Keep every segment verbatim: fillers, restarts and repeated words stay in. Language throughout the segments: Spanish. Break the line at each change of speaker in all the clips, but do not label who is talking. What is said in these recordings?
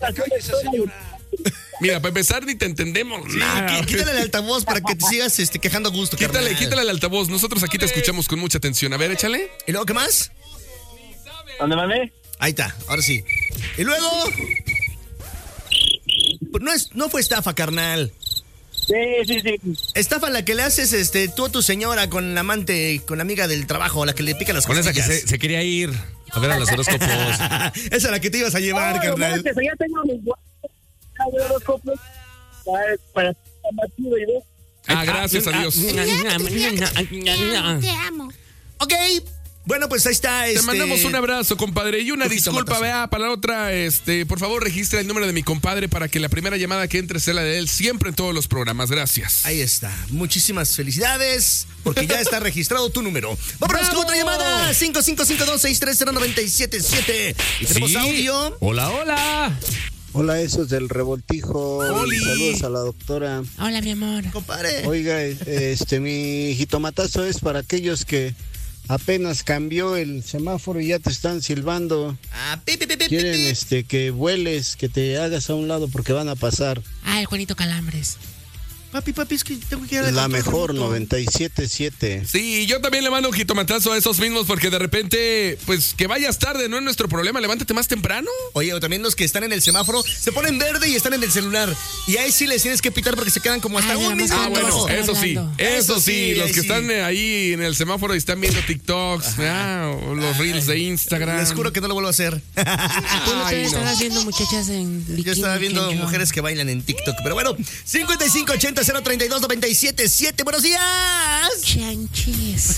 Mira, para empezar ni te entendemos
Sí,
nada.
quítale el altavoz para que te sigas este, quejando a gusto.
Quítale,
carnal.
quítale el altavoz. Nosotros aquí te escuchamos con mucha atención. A ver, échale.
¿Y luego qué más?
¿Dónde mandé?
Ahí está, ahora sí. Y luego... Pues no, es, no fue estafa, carnal.
Sí, sí, sí.
Estafa la que le haces este, tú a tu señora con la amante, con la amiga del trabajo, la que le pica las
Con esa que
costillas.
se, se quería ir a ver a los horóscopos.
Esa es la que te ibas a llevar,
No,
carnal.
no, que ya tengo mis horóscopos para, para batido y dos.
Ah, gracias a Dios.
Te amo.
Ok, bueno, pues ahí está.
Te
Este...
mandamos un abrazo, compadre. Y una
Ojito
disculpa,
matazo.
vea, para la otra, este, por favor, registra el número de mi compadre para que la primera llamada que entre sea la de él siempre en todos los programas. Gracias.
Ahí está. Muchísimas felicidades, porque ya está registrado tu número. Vámonos con otra llamada. cinco cinco cinco dos seis tres cero nueve siete siete. Y tenemos
Sí.
audio.
Hola, hola.
Hola, esos del revoltijo.
Oli.
Saludos a la doctora.
Hola, mi amor.
Compadre.
Oiga, este, mi jitomatazo es para aquellos que apenas cambió el semáforo y ya te están silbando.
Ah, pi, pi, pi, pi,
Quieren
pi.
este que vueles, que te hagas a un lado porque van a pasar.
Ay, Juanito Calambres.
Papi, papi, es que tengo que ir a
La
control
mejor
remoto.
noventa y siete punto siete.
Sí, yo también le mando un jitomatazo a esos mismos porque de repente, pues que vayas tarde, no es nuestro problema. Levántate más temprano.
Oye, o también los que están en el semáforo se ponen verde y están en el celular. Y ahí sí les tienes que pitar porque se quedan como hasta
Ay,
un
nada más
minuto.
Ah,
cuando
bueno,
vas a estar
eso sí,
hablando.
eso
Eso
sí,
sí,
los
ahí
que
sí.
están eh, ahí en el semáforo y están viendo TikToks, ah, o los reels de Instagram.
Les juro que no lo vuelvo a hacer.
Tú no te
Ay,
estás
no.
haciendo muchachas en bikini.
Yo estaba viendo
que yo.
mujeres que bailan en TikTok. Pero bueno, cincuenta y cinco ochenta cero treinta y dos noventa y siete siete. ¡Buenos días!
Chanchis.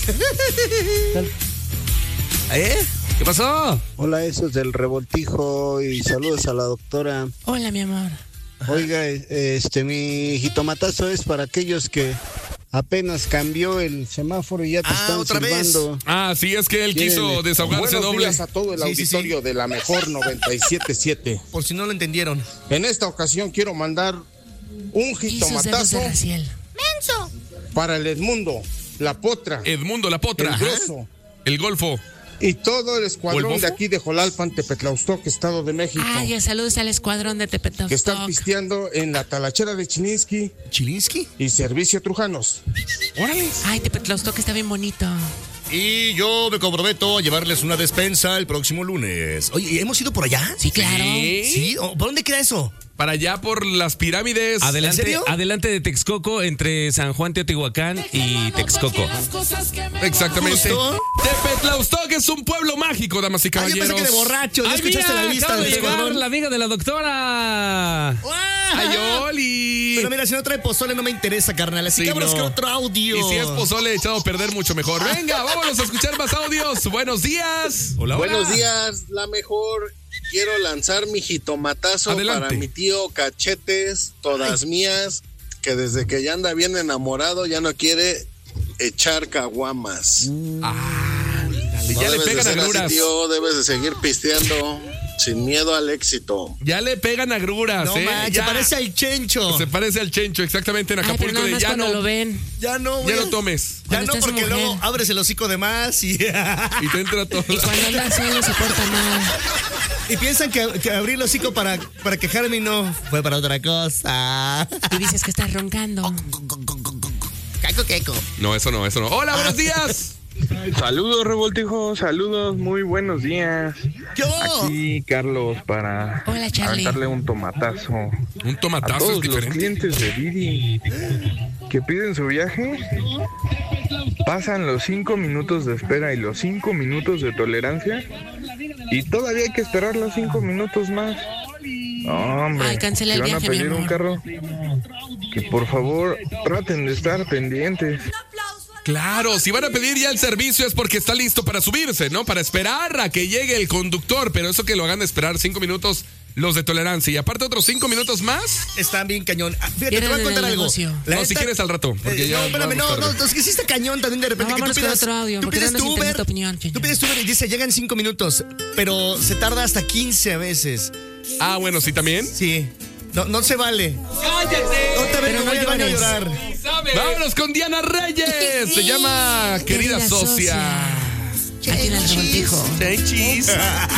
¿Eh?
¿Qué pasó?
Hola, esos del revoltijo y saludos a la doctora.
Hola, mi amor.
Oiga, este, mi jitomatazo es para aquellos que apenas cambió el semáforo y ya te
Ah,
están
otra vez.
silbando.
Ah, sí, es que él
Quieren,
quiso
este,
desahogarse
Buenos
doble.
días a todo el
Sí, sí, sí.
auditorio de la mejor noventa y siete punto siete.
Por si no lo entendieron.
En esta ocasión quiero mandar un
Y sus dedos
jitomatazo
de Raciel. ¡Menso!
para el Edmundo, la Potra,
Edmundo La Potra.
el Grosso
El Golfo.
y todo el
¿O el
escuadrón
Bofo?
de aquí de Jolalpan, Tepetlaustoc, Estado de México,
Ay, saludos al escuadrón de
que están
Tepetlaustoc.
pisteando en la talachera de Chilinsky
¿Chilinsky?
y Servicio Trujanos.
Órale.
Ay, Tepetlaustoc está bien bonito.
Y yo me comprometo a llevarles una despensa el próximo lunes. Oye, ¿hemos ido por allá?
Sí, claro.
Sí.
¿Sí? ¿O ¿Por dónde queda eso?
Para allá por las pirámides.
Adelante,
¿En serio?
adelante de Texcoco, entre San Juan Teotihuacán y Texcoco.
Exactamente.
Justo.
Tepetlaustoc es un pueblo mágico, damas y
Ah, yo
caballeros.
pensé que de borrachos. ¿Ya
¡Ay,
escuchaste
mira!
la lista
Acaba
del
de llegar
escuadrón?
la amiga de la doctora!
¡Ay, Oli!
Pero mira, si no trae pozole no me interesa, carnal. Así
Sí,
que vámonos
no.
con otro audio.
Y si es pozole echado a perder, mucho mejor. Venga, vámonos a escuchar más audios. Buenos días.
Hola, hola.
Buenos días, la mejor. Quiero lanzar mi jitomatazo
Adelante.
para mi tío Cachetes, todas mías, que desde que ya anda bien enamorado ya no quiere echar caguamas.
Ah, dale,
No
ya le
debes de
pegan
ser así,
agruras.
tío, debes de seguir pisteando sin miedo al éxito.
Ya le pegan agruras,
No
¿eh?
manches,
Ya.
parece al Chencho.
Se parece al Chencho, exactamente, en
Ay, pero
Acapulco.
nada
De
más
ya
cuando
no,
lo ven.
Ya no, güey.
ya no tomes.
Ya
Cuando
no,
está su
porque
mujer.
luego abres el hocico de más y,
Y te entra todo.
Y cuando anda solo se porta mal.
y piensan que, que abrí el hocico para, para quejarme y no. Fue para otra cosa.
Y dices que estás roncando.
Caco, queco.
No, eso no, eso no. Hola, buenos días.
Saludos, revoltijo, saludos, muy buenos días.
Yo.
Aquí Carlos para
Hola, Charlie.
aventarle un tomatazo
Un
a
tomatazo es
todos los
diferente.
clientes de Didi que piden su viaje. Pasan los cinco minutos de espera y los cinco minutos de tolerancia y todavía hay que esperar los cinco minutos más. No, hombre,
Ay, cancela
si
el
van
viaje,
a pedir
mi
un
amor.
carro, que por favor traten de estar pendientes.
Claro, si van a pedir ya el servicio es porque está listo para subirse, ¿no? Para esperar a que llegue el conductor, pero eso que lo hagan esperar cinco minutos los de tolerancia y aparte otros cinco minutos más.
Están bien cañón. Ah, fíjate, te
Quieren
voy a
en
contar
el
algo.
negocio.
La
No,
neta-
si quieres al rato, porque
Eh,
ya
no, espérame,
vamos
no,
tarde.
no, es que sí está cañón también de repente
No,
que tú
vámonos con
pidas,
otro audio,
tú
porque
pides
no nos
tu
interesa
Uber,
tu opinión, Chencho.
tú pides tu Uber y dice llegan cinco minutos, pero se tarda hasta quince a veces.
Ah, bueno, sí también.
Sí, no, no se vale.
¡Cállate!
No te
Pero
vengo,
no
voy al baño a
llores.
llorar.
Vámonos con Diana Reyes. Se llama Querida,
Querida
Socia.
socia. Aquí en el revoltijo.
Chenchis.